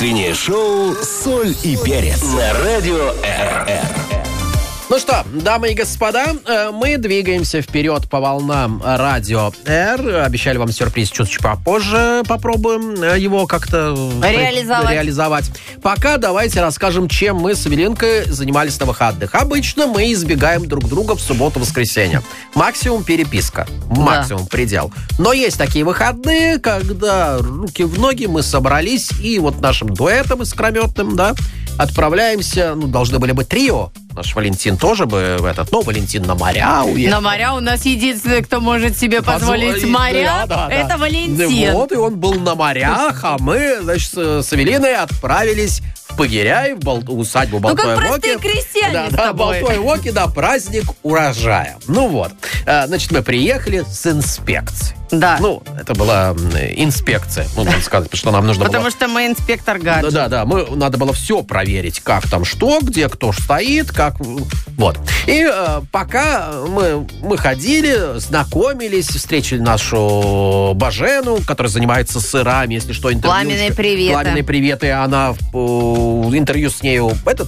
Утреннее шоу «Соль и перец» на радио РР. Ну что, дамы и господа, мы двигаемся вперед по волнам радио Р. Обещали вам сюрприз чуть попозже. Попробуем его как-то реализовать. Пока давайте расскажем, чем мы с Эвелинкой занимались на выходных. Обычно мы избегаем друг друга в субботу-воскресенье. Максимум переписка. Максимум предел. Но есть такие выходные, когда руки в ноги мы собрались и вот нашим дуэтом искрометным, да, отправляемся, должны были быть трио. Наш Валентин тоже бы Валентин на моря уехал. На моря у нас единственный, кто может себе позволить моря, это Валентин. Вот, и он был на морях, а мы, значит, с Эвелиной отправились в Погиряй, в усадьбу Болтоя Воки. Ну, как простые крестьяне с тобой. Болтоя Воки, праздник урожая. Значит, мы приехали с инспекцией. Да. Это была инспекция, можно сказать, потому что нам нужно было... Потому что мы инспектор гаджет. Да, надо было все проверить, как там что, где кто стоит, как... Вот. И пока мы ходили, знакомились, встретили нашу Бажену, которая занимается сырами, если что, интервью. Пламенные приветы. Она интервью с нею...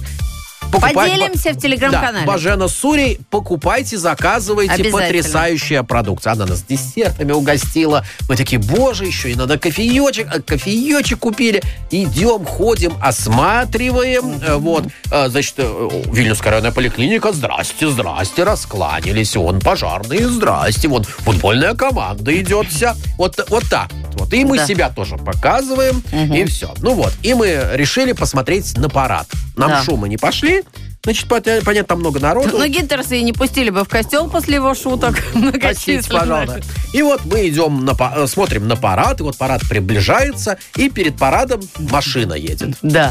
Поделимся в телеграм-канале. Да, Бажена Сурей, покупайте, заказывайте, потрясающая продукция. Она нас десертами угостила. Мы такие, боже, еще и надо кофеечек купили. Идем, ходим, осматриваем. Значит, Вильнюсская районная поликлиника, здрасте, раскланялись. Пожарные, здрасте. Футбольная команда идет вся. Вот так. И мы себя тоже показываем, и все. И мы решили посмотреть на парад. Нам шумы не пошли. Значит, понятно, там много народу. Но Гинтерса и не пустили бы в костел после его шуток. Простите, пожалуйста. И мы идем, смотрим на парад, и парад приближается, и перед парадом машина едет. Да.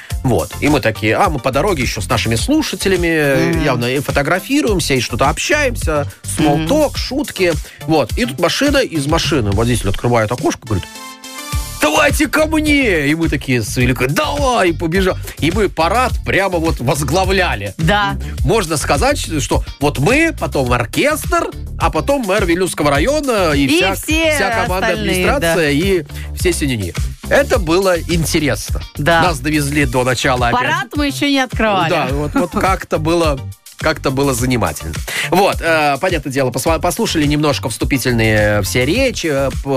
И мы такие, мы по дороге еще с нашими слушателями явно и фотографируемся, и что-то общаемся, смолток, шутки. И тут машина, из машины водитель открывает окошко, говорит: давайте ко мне! И мы такие с Великой, давай, побежал. И мы парад прямо возглавляли. Да. Можно сказать, что мы, потом оркестр, а потом мэр Вильнюсского района и вся команда администрации, и все синини. Это было интересно. Да. Нас довезли до начала опять. Парад мы еще не открывали. Да, как-то было занимательно. Понятное дело, послушали немножко вступительные все речи,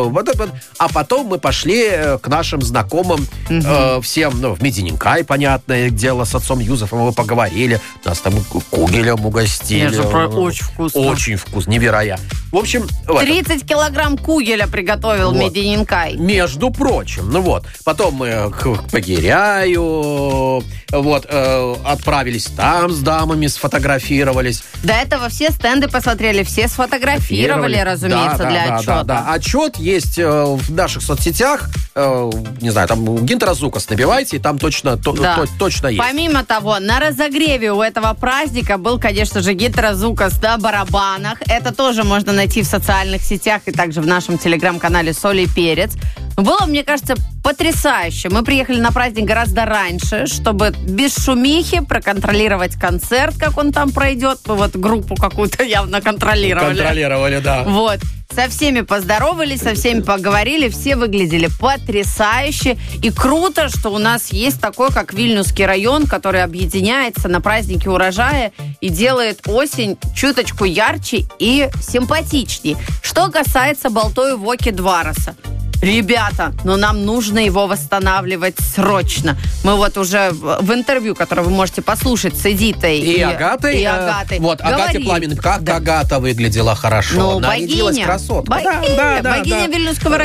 а потом мы пошли к нашим знакомым всем, в Медининкай, понятное дело, с отцом Юзефом мы поговорили, нас там кугелем угостили. Очень вкусно. Очень вкусно, невероятно. В общем... 30 килограмм кугеля приготовил Медининкай. Между прочим. Потом мы к Погиряю, отправились там с дамами, сфотографировались. До этого все стенды посмотрели, все сфотографировали, разумеется, для отчета. Да. Отчет есть в наших соцсетях. Не знаю, там Гинтера Зукас набивайте, и там точно есть. Помимо того, на разогреве у этого праздника был, конечно же, Гинтера Зукас на барабанах. Это тоже можно найти в социальных сетях и также в нашем телеграм-канале «Соль и перец». Было, мне кажется, потрясающе. Мы приехали на праздник гораздо раньше, чтобы без шумихи проконтролировать концерт, как он там пройдет. Мы группу какую-то явно контролировали. Контролировали, да. Со всеми поздоровались, со всеми поговорили, все выглядели потрясающе. И круто, что у нас есть такой, как Вильнюсский район, который объединяется на празднике урожая и делает осень чуточку ярче и симпатичней. Что касается Болтоя Воки Двараса. Ребята, нам нужно его восстанавливать срочно. Мы уже в интервью, которое вы можете послушать с Эдитой и Агатой. Агате Пламенной. Как Агата выглядела хорошо. Нарядилась красотка. Богиня Вильнюсского района.